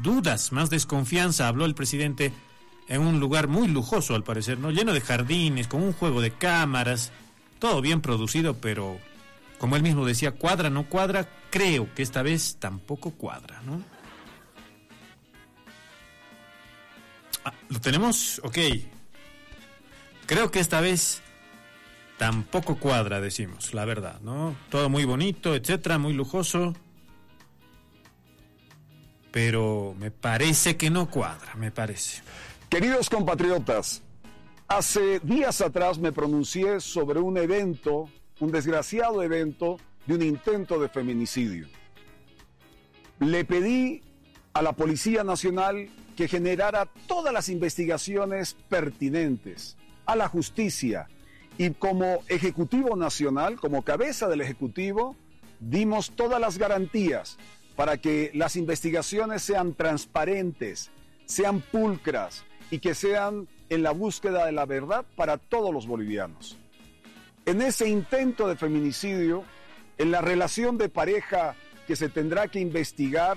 más dudas, más desconfianza. Habló el presidente en un lugar muy lujoso, al parecer, ¿no? Lleno de jardines, con un juego de cámaras, todo bien producido, pero como él mismo decía, cuadra, no cuadra. Creo que esta vez tampoco cuadra, ¿no? ¿Lo tenemos? Ok. Creo que esta vez tampoco cuadra, decimos, la verdad, ¿no? Todo muy bonito, etcétera, muy lujoso. Pero me parece que no cuadra, me parece. Queridos compatriotas, hace días atrás me pronuncié sobre un evento, un desgraciado evento de un intento de feminicidio. Le pedí a la Policía Nacional que generara todas las investigaciones pertinentes, a la justicia, y como Ejecutivo Nacional, como cabeza del Ejecutivo, dimos todas las garantías para que las investigaciones sean transparentes, sean pulcras y que sean en la búsqueda de la verdad para todos los bolivianos. En ese intento de feminicidio, en la relación de pareja que se tendrá que investigar,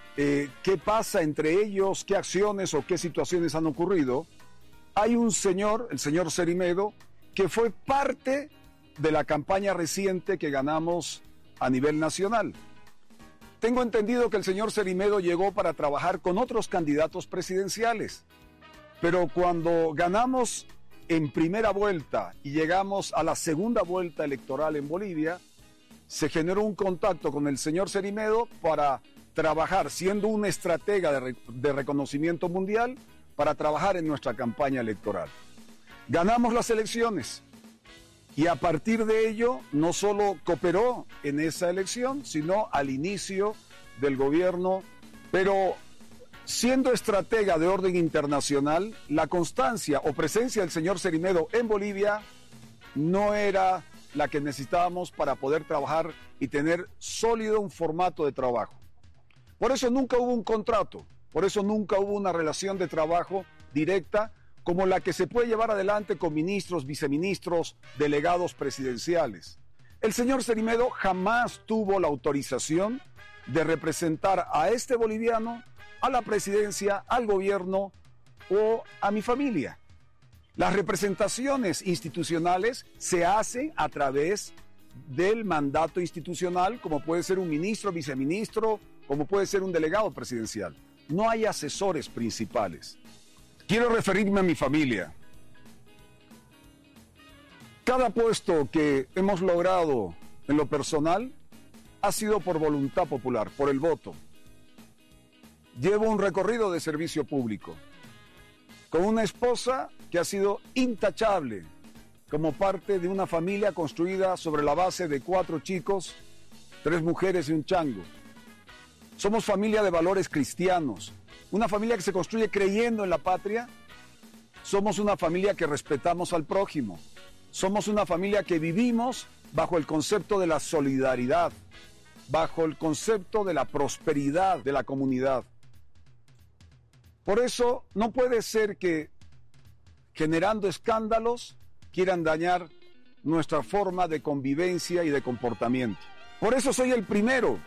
qué pasa entre ellos, qué acciones o qué situaciones han ocurrido, hay un señor, el señor Cerimedo, que fue parte de la campaña reciente que ganamos a nivel nacional. Tengo entendido que el señor Cerimedo llegó para trabajar con otros candidatos presidenciales, pero cuando ganamos en primera vuelta y llegamos a la segunda vuelta electoral en Bolivia, se generó un contacto con el señor Cerimedo para trabajar, siendo un estratega de reconocimiento mundial, para trabajar en nuestra campaña electoral. Ganamos las elecciones y a partir de ello no solo cooperó en esa elección, sino al inicio del gobierno, pero siendo estratega de orden internacional, la constancia o presencia del señor Cerimedo en Bolivia no era la que necesitábamos para poder trabajar y tener sólido un formato de trabajo. Por eso nunca hubo un contrato, por eso nunca hubo una relación de trabajo directa como la que se puede llevar adelante con ministros, viceministros, delegados presidenciales. El señor Cerimedo jamás tuvo la autorización de representar a este boliviano, a la presidencia, al gobierno o a mi familia. Las representaciones institucionales se hacen a través del mandato institucional, como puede ser un ministro, viceministro, como puede ser un delegado presidencial. No hay asesores principales. Quiero referirme a mi familia. Cada puesto que hemos logrado en lo personal ha sido por voluntad popular, por el voto. Llevo un recorrido de servicio público con una esposa que ha sido intachable como parte de una familia construida sobre la base de 4 chicos, 3 mujeres y un chango. Somos familia de valores cristianos, una familia que se construye creyendo en la patria. Somos una familia que respetamos al prójimo. Somos una familia que vivimos bajo el concepto de la solidaridad, bajo el concepto de la prosperidad de la comunidad. Por eso no puede ser que generando escándalos quieran dañar nuestra forma de convivencia y de comportamiento. Por eso soy el primero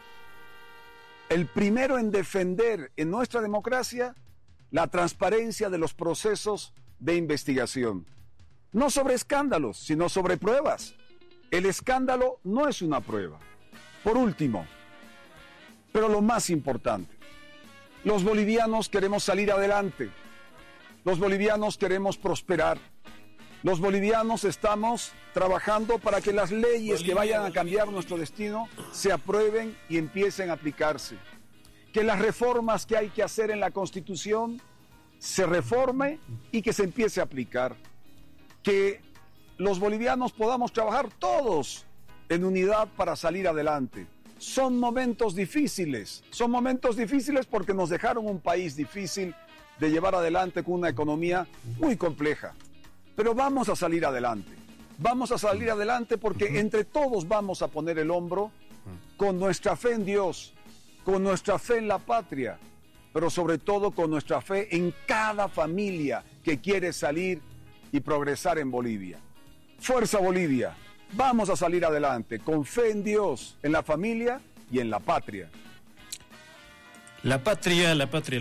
en defender en nuestra democracia la transparencia de los procesos de investigación. No sobre escándalos, sino sobre pruebas. El escándalo no es una prueba. Por último, pero lo más importante, los bolivianos queremos salir adelante. Los bolivianos queremos prosperar. Los bolivianos estamos trabajando para que las leyes que vayan a cambiar nuestro destino se aprueben y empiecen a aplicarse. Que las reformas que hay que hacer en la Constitución se reforme y que se empiece a aplicar. Que los bolivianos podamos trabajar todos en unidad para salir adelante. Son momentos difíciles porque nos dejaron un país difícil de llevar adelante con una economía muy compleja. Pero vamos a salir adelante. Vamos a salir adelante porque entre todos vamos a poner el hombro con nuestra fe en Dios, con nuestra fe en la patria, pero sobre todo con nuestra fe en cada familia que quiere salir y progresar en Bolivia. Fuerza Bolivia, vamos a salir adelante con fe en Dios, en la familia y en la patria. La patria,